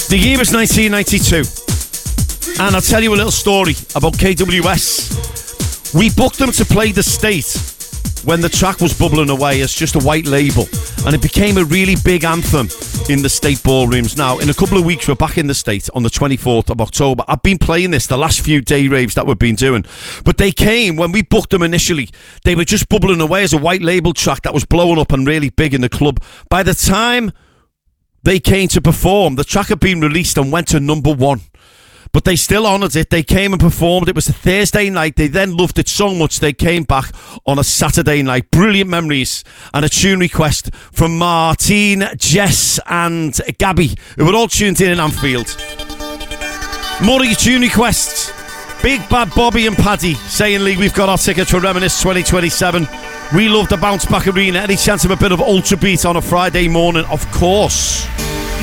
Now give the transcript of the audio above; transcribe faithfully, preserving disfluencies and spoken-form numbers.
The year was nineteen ninety-two, and I'll tell you a little story about K W S. We booked them to play the State when the track was bubbling away as just a white label, and it became a really big anthem in the State ballrooms. Now, in a couple of weeks, we're back in the State on the twenty-fourth of October. I've been playing this the last few day raves that we've been doing, but they came, when we booked them initially, they were just bubbling away as a white label track that was blowing up and really big in the club. By the time they came to perform, the track had been released and went to number one. But they still honoured it. They came and performed. It was a Thursday night. They then loved it so much they came back on a Saturday night. Brilliant memories. And a tune request from Martine, Jess and Gabby, who were all tuned in in Anfield. More of your tune requests. Big Bad Bobby and Paddy saying, Lee, we've got our tickets for Reminisce twenty twenty-seven. We love the Bounce Back Arena. Any chance of a bit of Ultra Beat on a Friday morning? Of course.